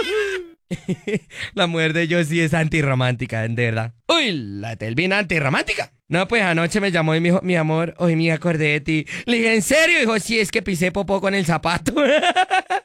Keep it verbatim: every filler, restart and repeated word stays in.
La mujer de yo sí es antirromántica, de verdad. Uy, la Telvina antirromántica. No, pues anoche me llamó y me dijo, mi amor, hoy me acordé de ti. Le dije, ¿en serio? Dijo, sí, es que pisé popó con el zapato.